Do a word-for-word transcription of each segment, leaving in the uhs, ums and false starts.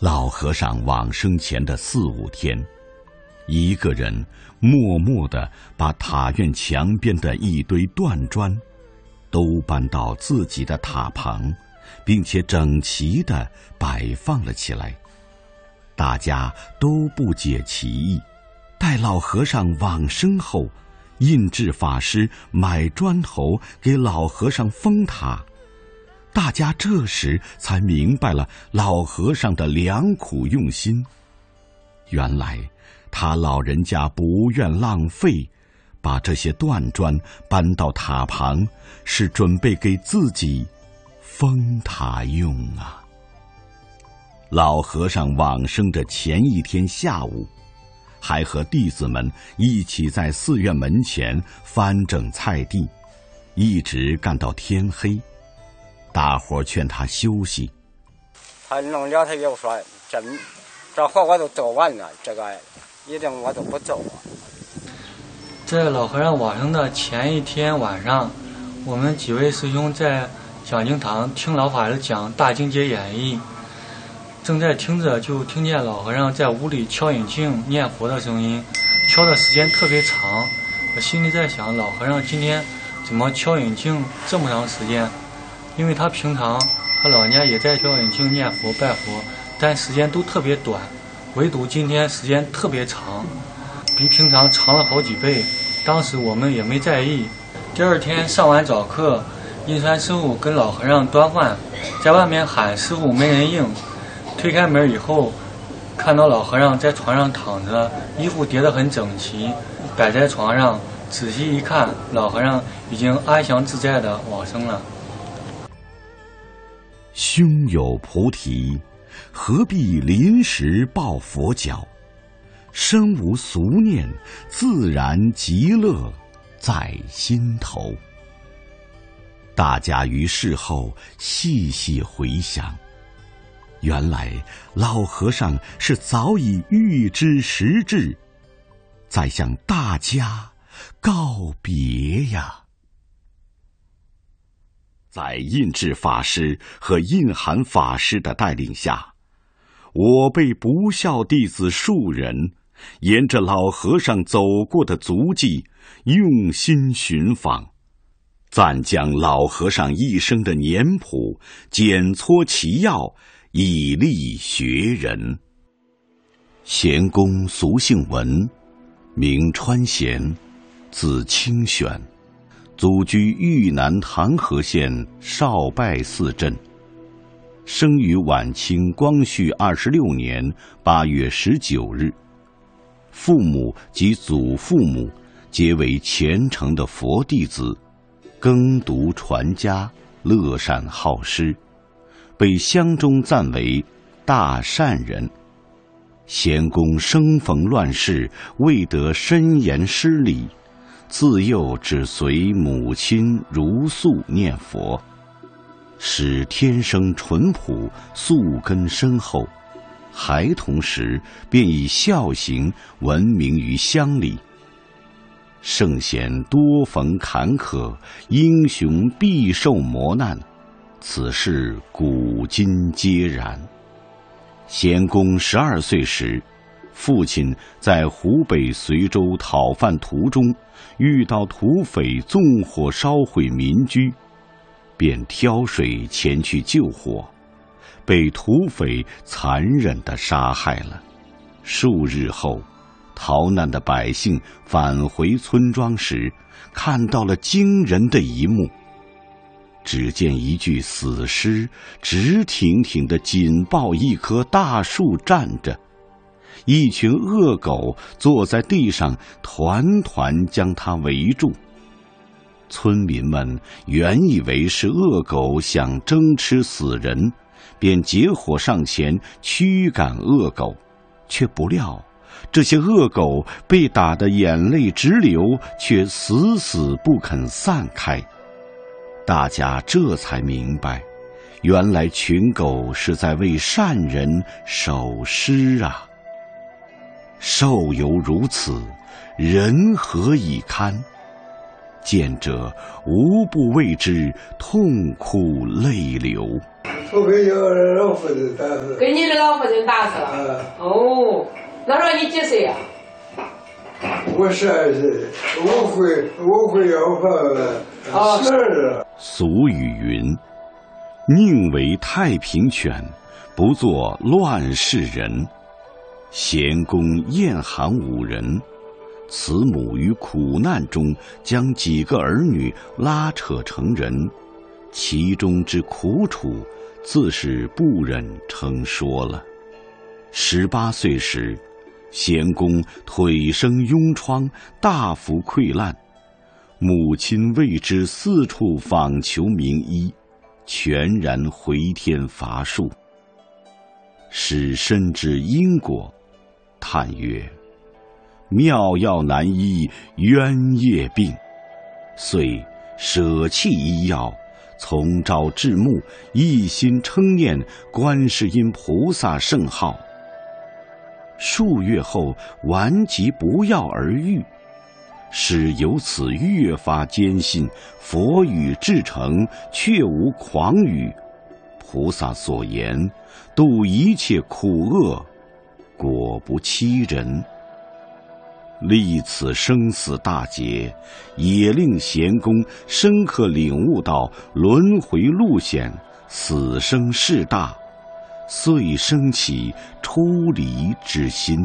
老和尚往生前的四五天，一个人默默地把塔院墙边的一堆断砖都搬到自己的塔旁，并且整齐地摆放了起来。大家都不解其意。待老和尚往生后，印智法师买砖头给老和尚封塔，大家这时才明白了老和尚的良苦用心。原来他老人家不愿浪费，把这些断砖搬到塔旁，是准备给自己封塔用啊。老和尚往生的前一天下午，还和弟子们一起在寺院门前翻整菜地，一直干到天黑。大伙劝他休息， 他弄了，他又说：“这这活我都做完了，这个一定我都不做。” 在老和尚往生的前一天晚上，我们几位师兄在讲经堂听老法师讲《大经解演义》，正在听着，就听见老和尚在屋里敲引磬念佛的声音，敲的时间特别长。我心里在想，老和尚今天怎么敲引磬这么长时间？因为他平常他老人家也在敲引磬念佛拜佛，但时间都特别短，唯独今天时间特别长，比平常长了好几倍。当时我们也没在意。第二天上完早课，印川师傅跟老和尚端饭，在外面喊师傅没人应。推开门以后，看到老和尚在床上躺着，衣服叠得很整齐，摆在床上。仔细一看，老和尚已经安详自在地往生了。 胸有菩提，何必临时抱佛脚？身无俗念，自然极乐在心头。大家于事后细细回想，原来老和尚是早已预知时至，在向大家告别呀。在印智法师和印涵法师的带领下，我辈不孝弟子数人沿着老和尚走过的足迹用心寻访，暂将老和尚一生的年谱检撮其要，以利学人。贤公俗姓文，名川贤，字清玄，祖居豫南唐河县少拜寺镇，生于晚清光绪二十六年八月十九日。父母及祖父母皆为虔诚的佛弟子，耕读传家，乐善好施，被乡中赞为大善人。贤公生逢乱世，未得深研师礼，自幼只随母亲如素念佛，使天生淳朴，素根深厚。孩童时便以孝行闻名于乡里。圣贤多逢坎坷，英雄必受磨难，此事古今皆然。贤公十二岁时，父亲在湖北随州讨饭途中遇到土匪纵火烧毁民居，便挑水前去救火，被土匪残忍地杀害了。数日后，逃难的百姓返回村庄时，看到了惊人的一幕。只见一具死尸直挺挺地紧抱一棵大树站着，一群恶狗坐在地上团团将它围住。村民们原以为是恶狗想争吃死人，便结伙上前驱赶恶狗，却不料这些恶狗被打得眼泪直流，却死死不肯散开。大家这才明白，原来群狗是在为善人守尸啊。兽犹如此，人何以堪？见者无不为之痛哭泪流。 我给我老夫人打死。 给你的老夫人打死了。 啊、 哦，那时候你几岁呀、 啊？我十二岁，我会我会要饭，十二。 俗语云：“宁为太平犬，不做乱世人。”咸公厌寒五人，慈母于苦难中将几个儿女拉扯成人，其中之苦楚，自是不忍称说了。十八岁时，咸公腿生痈疮，大幅溃烂，母亲为之四处访求名医，全然回天乏术。使深知因果，叹曰：“妙药难医冤业病。”遂舍弃医药，从朝至暮，一心称念观世音菩萨圣号。数月后，顽疾不药而愈，使由此越发坚信佛语至诚，确无诳语。菩萨所言，度一切苦厄，果不欺人。历此生死大劫，也令咸公深刻领悟到轮回路险，死生事大，遂生起出离之心。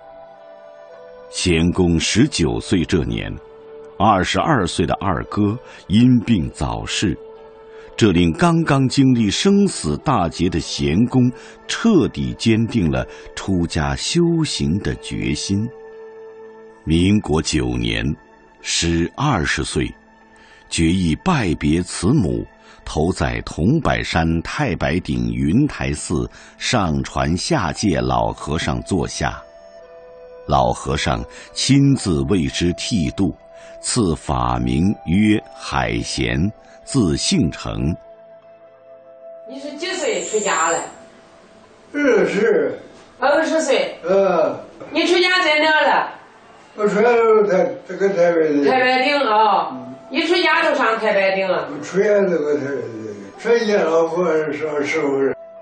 咸公十九岁这年，二十二岁的二哥因病早逝，这令刚刚经历生死大劫的咸公彻底坚定了出家修行的决心。民国九年，时二十岁，决意拜别慈母，投在桐柏山太白顶云台寺上传下界老和尚座下。老和尚亲自为之剃度，赐法名曰海贤，字姓成。 你是几岁出家了？ 二十。 二十岁。 呃。 你出家在哪了？ 我出家都台这个台北的。 太白顶啊、哦！一出家就上太白顶了。 我出家这个台北的，出家老和尚上师傅。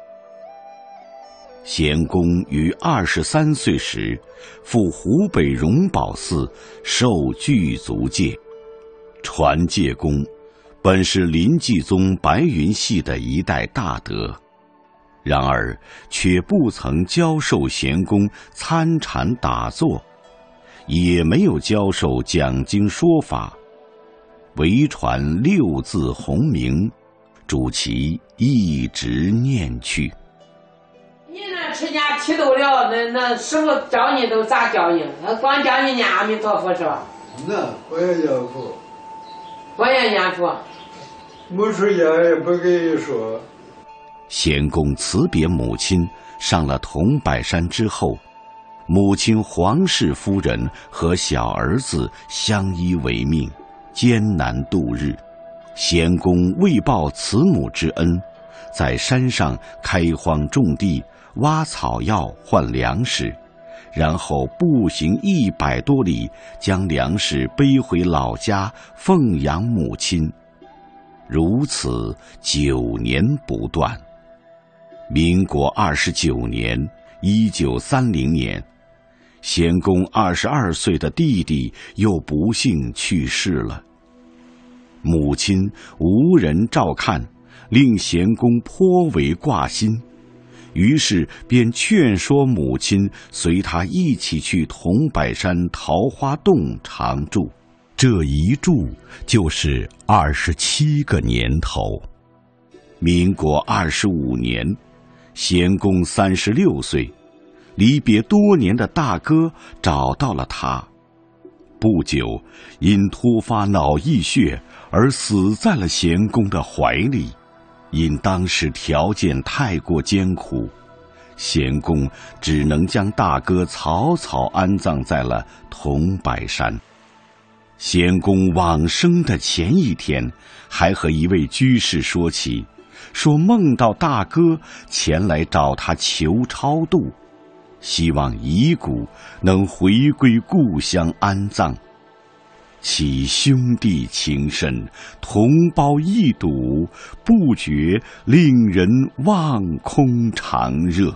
咸公于二十三岁时，赴湖北荣宝寺受具足戒。传戒公本是临济宗白云系的一代大德，然而却不曾教授咸公参禅打坐，也没有教授讲经说法，唯传六字洪名，主其一直念去。 你那出家剃度了，那那师傅教你都咋教你？他光教你念阿弥陀佛是吧？ 那我也念佛。 我也念佛。 没出家也不跟你说。 咸公辞别母亲，上了桐柏山之后，母亲黄氏夫人和小儿子相依为命，艰难度日。咸公为报慈母之恩，在山上开荒种地，挖草药换粮食，然后步行一百多里，将粮食背回老家奉养母亲。如此九年不断。民国二十九年，一九三零年，咸公二十二岁的弟弟又不幸去世了。母亲无人照看，令咸公颇为挂心，于是便劝说母亲随他一起去桐柏山桃花洞常住。这一住就是二十七个年头。民国二十五年，咸公三十六岁，离别多年的大哥找到了他。不久，因突发脑溢血而死在了咸公的怀里。因当时条件太过艰苦，咸公只能将大哥草草安葬在了桐柏山。咸公往生的前一天，还和一位居士说起，说梦到大哥前来找他求超度，希望遗骨能回归故乡安葬。 其兄弟情深，同胞一睹，不觉令人望空长热。